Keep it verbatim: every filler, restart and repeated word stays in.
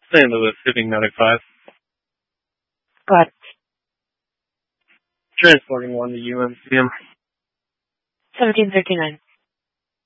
Saint Louis, Shipping ninety-five. Go ahead. Transporting one to U M C M. seventeen thirty-nine.